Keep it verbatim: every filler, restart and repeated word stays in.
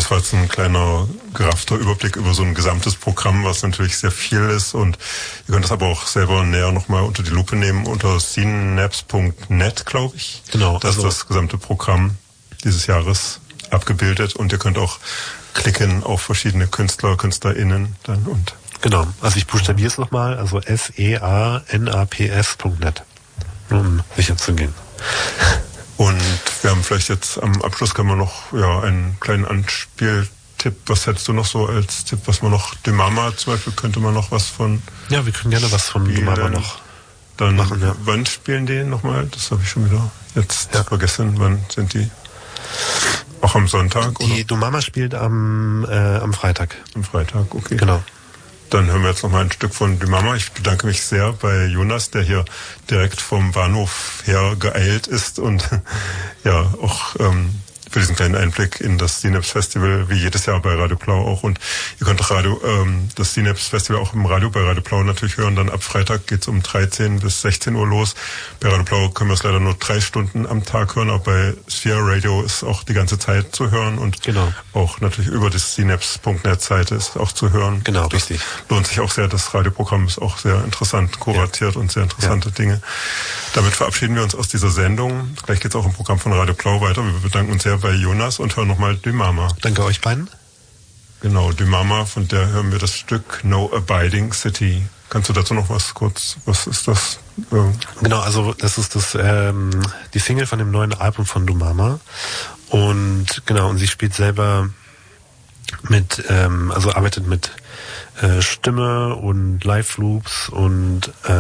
das war jetzt ein kleiner geraffter Überblick über so ein gesamtes Programm, was natürlich sehr viel ist, und ihr könnt das aber auch selber näher nochmal unter die Lupe nehmen unter synapse punkt net, glaube ich. Genau. Das also ist das gesamte Programm dieses Jahres abgebildet, und ihr könnt auch klicken auf verschiedene Künstler, KünstlerInnen dann und genau, also ich buchstabiere es nochmal, also S E A N A P S punkt net, um sicher zu gehen. Und wir haben vielleicht jetzt am Abschluss können wir noch ja einen kleinen Anspieltipp. Was hättest du noch so als Tipp, was man noch, Dumama zum Beispiel, könnte man noch was von Ja, wir können gerne was von Dumama noch dann machen, ja. Wann spielen die nochmal? Das habe ich schon wieder jetzt ja. vergessen. Wann sind die? Auch am Sonntag? Die oder? Dumama spielt am, äh, am Freitag. Am Freitag, okay. Genau. Dann hören wir jetzt noch mal ein Stück von Dumama. Ich bedanke mich sehr bei Jonas, der hier direkt vom Bahnhof her geeilt ist und ja auch ähm, für diesen kleinen Einblick in das Synapse Festival, wie jedes Jahr bei Radio Blau auch. Und ihr könnt auch Radio, ähm, das Synapse Festival auch im Radio bei Radio Blau natürlich hören. Dann ab Freitag geht's um dreizehn bis sechzehn Uhr los. Bei Radio Blau können wir es leider nur drei Stunden am Tag hören, aber bei Sphere Radio ist auch die ganze Zeit zu hören und genau. auch natürlich über die synapse punkt net Seite ist auch zu hören. Genau, das richtig. Lohnt sich auch sehr. Das Radioprogramm ist auch sehr interessant kuratiert ja. und sehr interessante ja. Dinge. Damit verabschieden wir uns aus dieser Sendung. Gleich geht's auch im Programm von Radio Blau weiter. Wir bedanken uns sehr bei Jonas und hören nochmal Dumama. Danke euch beiden. Genau, Dumama, von der hören wir das Stück No Abiding City. Kannst du dazu noch was kurz, was ist das? Ähm genau, also das ist das ähm, die Single von dem neuen Album von Dumama. Und genau, und sie spielt selber mit, ähm, also arbeitet mit äh, Stimme und Live-Loops und äh,